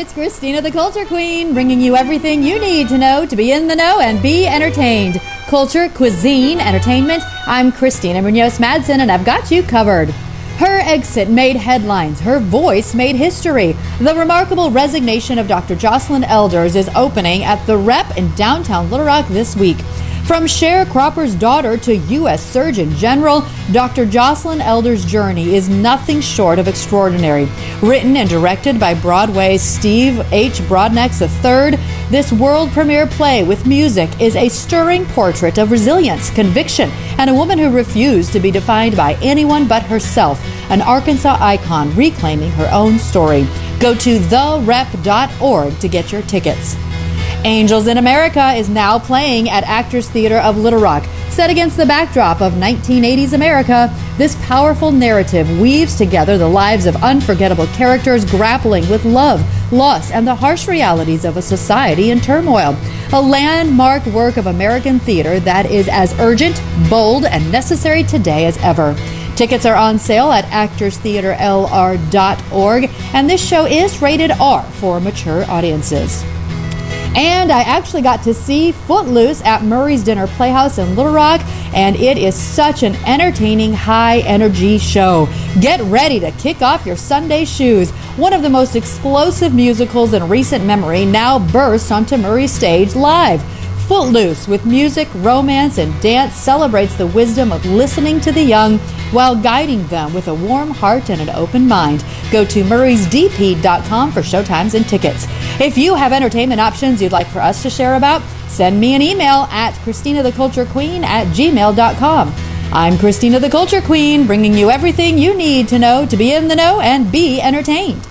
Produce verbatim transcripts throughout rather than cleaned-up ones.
it's Christina the Culture Queen, bringing you everything you need to know to be in the know and be entertained. Culture, cuisine, entertainment. I'm Christina Munoz-Madsen, and I've got you covered. Her exit made headlines. Her voice made history. The remarkable resignation of Doctor Jocelyn Elders is opening at the Rep in downtown Little Rock this week. From sharecropper's daughter to U S Surgeon General, Doctor Jocelyn Elders' journey is nothing short of extraordinary. Written and directed by Broadway's Steve H. Broadnax the third, this world premiere play with music is a stirring portrait of resilience, conviction, and a woman who refused to be defined by anyone but herself, an Arkansas icon reclaiming her own story. Go to the rep dot org to get your tickets. Angels in America is now playing at Actors Theater of Little Rock. Set against the backdrop of nineteen eighties America, this powerful narrative weaves together the lives of unforgettable characters grappling with love, loss, and the harsh realities of a society in turmoil. A landmark work of American theater that is as urgent, bold, and necessary today as ever. Tickets are on sale at actors theater l r dot org, and this show is rated R for mature audiences. And I actually got to see Footloose at Murray's Dinner Playhouse in Little Rock, and it is such an entertaining, high-energy show. Get ready to kick off your Sunday shoes. One of the most explosive musicals in recent memory now bursts onto Murray's stage live. Footloose, with music, romance, and dance, celebrates the wisdom of listening to the young while guiding them with a warm heart and an open mind. Go to murrays d p dot com for showtimes and tickets. If you have entertainment options you'd like for us to share about, send me an email at christina the culture queen at gmail dot com. I'm Christina the Culture Queen, bringing you everything you need to know to be in the know and be entertained.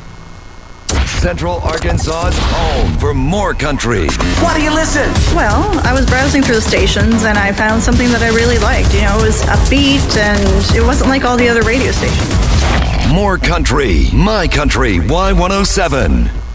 Central Arkansas's home for more country. Why do you listen? Well, I was browsing through the stations and I found something that I really liked. You know, it was upbeat and it wasn't like all the other radio stations. More country. My Country Y one oh seven.